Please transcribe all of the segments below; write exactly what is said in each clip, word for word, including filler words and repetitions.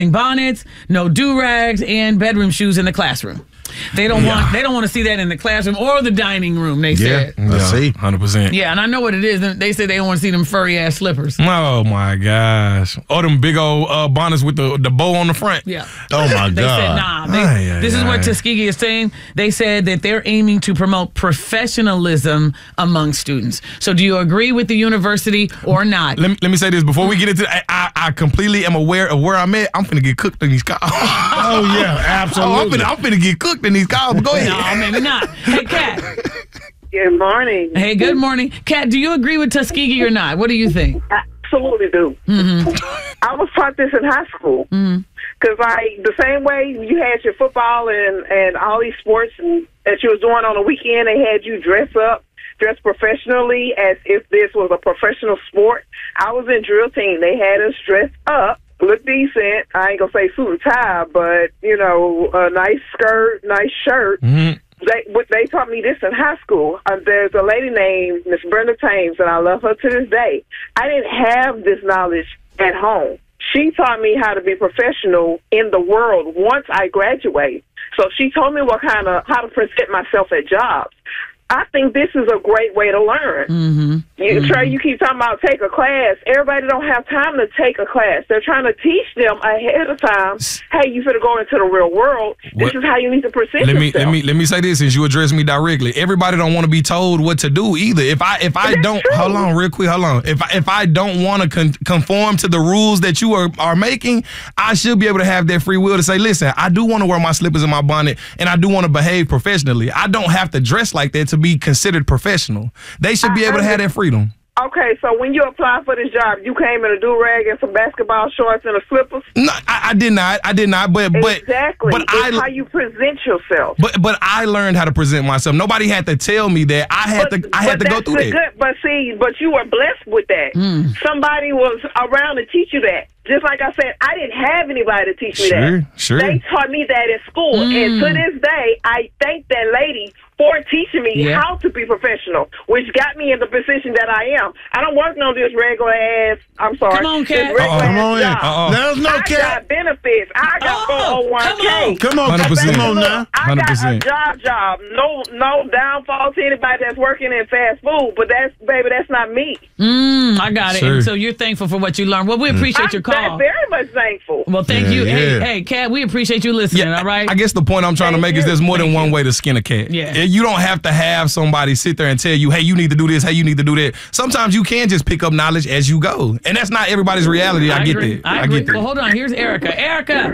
bonnets, no do-rags, and bedroom shoes in the classroom. They don't yeah. want. They don't want to see that in the classroom or the dining room. They yeah. said. Yeah, see, one hundred percent. Yeah, and I know what it is. They said they don't want to see them furry ass slippers. Oh my gosh! Or them big old uh, bonnets with the, the bow on the front. Yeah. Oh my they god. They said nah. They, aye, aye, this is aye. what Tuskegee is saying. They said that they're aiming to promote professionalism among students. So, do you agree with the university or not? Let me, let me say this before we get into. I, I, I completely am aware of where I'm at. I'm finna get cooked in these cars. Oh yeah, absolutely. Oh, I'm, finna, I'm finna get cooked in these cars. But go ahead. No, maybe not. Hey, Kat. Good morning. Hey, good morning. Kat, do you agree with Tuskegee or not? What do you think? I absolutely do. Mm-hmm. I was taught this in high school. Mm-hmm. Because like the same way you had your football and, and all these sports and, that you was doing on the weekend, they had you dress up, dress professionally as if this was a professional sport. I was in drill team. They had us dress up, look decent. I ain't gonna say suit and tie, but you know, a nice skirt, nice shirt. Mm-hmm. They they taught me this in high school. Uh, there's a lady named Miss Brenda Thames, and I love her to this day. I didn't have this knowledge at home. She taught me how to be professional in the world once I graduated. So she told me what kind of how to present myself at jobs. I think this is a great way to learn. Mm-hmm. You, mm-hmm. Trey, you keep talking about take a class. Everybody don't have time to take a class. They're trying to teach them ahead of time. Hey, you finna go into the real world. This what? is how you need to present let yourself. me let me let me say this since you addressed me directly. Everybody don't want to be told what to do either. If I if I That's don't true. hold on real quick, hold on. If I, if I don't want to con- conform to the rules that you are, are making, I should be able to have that free will to say, listen, I do want to wear my slippers and my bonnet, and I do want to behave professionally. I don't have to dress like that to be considered professional. They should be able to have that freedom. Okay, so when you applied for this job, you came in a do-rag and some basketball shorts and a slippers? No, I, I did not. I did not. But but Exactly. But it's I, how you present yourself. But but I learned how to present myself. Nobody had to tell me that. I had But, to. I had but to go that's through the that. Good, but see, but you were blessed with that. Mm. Somebody was around to teach you that. Just like I said, I didn't have anybody to teach me Sure, that. sure. They taught me that in school. Mm. And to this day, I thank that lady for teaching me Yeah. how to be professional, which got me in the position that I am. I don't work on this regular ass, I'm sorry. Come on, this Kat. regular Uh-oh. ass Come on in. job. Uh-oh. Let us know, I Kat. got benefits. I got Oh, four oh one come k. on. Come on, one hundred percent. come on now. I got one hundred percent. a job job. No no downfall to anybody that's working in fast food, but that's, baby, that's not me. Mm, I got it. Sure. And so you're thankful for what you learned. Well, we appreciate I'm your call. very much thankful. Well, thank Yeah, you. Hey, yeah. hey, Kat, we appreciate you listening, all right? I guess the point I'm trying to Thank make is you. there's more than Thank one you. way to skin a cat. Yeah. You don't have to have somebody sit there and tell you, hey, you need to do this, hey, you need to do that. Sometimes you can just pick up knowledge as you go. And that's not everybody's reality. I, get agree. that. I, I agree. get that. Well, hold on. Here's Erica. Erica,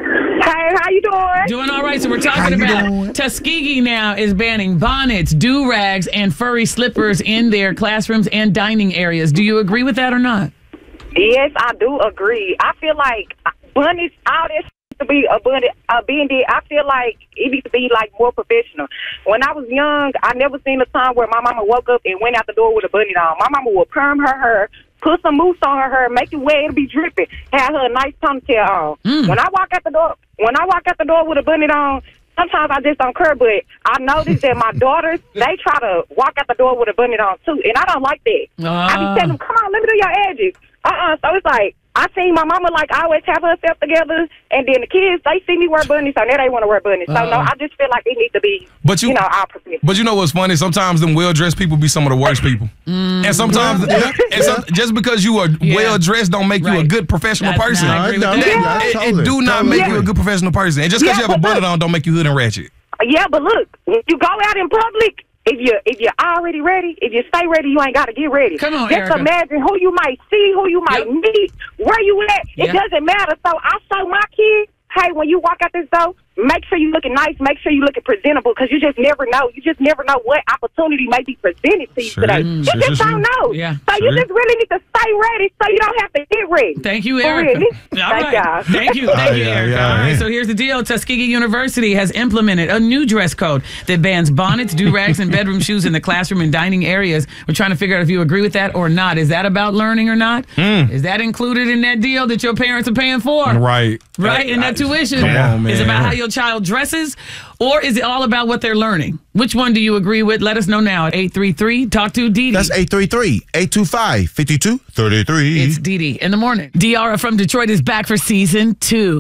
Hey, how you doing? doing all right. So we're How talking you about doing? Tuskegee now is banning bonnets, do-rags, and furry slippers in their classrooms and dining areas. Do you agree with that or not? Yes, I do agree. I feel like bunnies, all this to be a bunny, uh, being there, I feel like it needs to be like more professional. When I was young, I never seen a time where my mama woke up and went out the door with a bunny on. My mama would perm her hair, put some mousse on her hair, make it wet, it'll be dripping, have her a nice ponytail on. Mm. When I walk out the door, when I walk out the door with a bunny on, sometimes I just don't care, but I noticed that my daughters, they try to walk out the door with a bunny on too, and I don't like that. I be Ah. telling them, come on, let me do your edges. Uh-uh, so it's like, I seen my mama like always have herself together, and then the kids, they see me wear bunnies, so now they want to wear bunnies. So, Uh-uh. no, I just feel like it needs to be, But you- you know, all professional. But you know what's funny? Sometimes them well-dressed people be some of the worst people. And sometimes, and some, just because you are Yeah. well-dressed don't make you a Right. good professional That's- person. no, I agree with No, that. yeah, It- it, totally, do not totally make you a agree. good professional person. And just because Yeah, you have a but bullet look- on don't make you hood and ratchet. Yeah, but look, when you go out in public, if you if you're already ready, if you stay ready, you ain't got to get ready. Come on, Just Erica. imagine who you might see, who you might Yep. meet, where you at. It Yep. doesn't matter. So I show my kids, hey, when you walk out this door, make sure you looking nice, make sure you looking presentable, because you just never know. You just never know what opportunity may be presented to you Sure. today. Mm. You Sure, just sure, don't sure. know. Yeah. So Sure. you just really need to stay ready so you don't have to get ready. Thank you, For Erica. real. All Thank right. y'all. Thank you. Thank Oh, you, yeah, Erica. yeah, All right, yeah. so here's the deal. Tuskegee University has implemented a new dress code that bans bonnets, do-rags, and bedroom shoes in the classroom and dining areas. We're trying to figure out if you agree with that or not. Is that about learning or not? Is that included in that deal that your parents are paying for? Right. Right? And that tuition Come on, is man. about how your child dresses, or is it all about what they're learning? Which one do you agree with? Let us know now at eight three three, talk to Dee Dee. That's eight three three, eight two five, five two three three. It's Dee Dee in the morning. Diarra from Detroit is back for season two.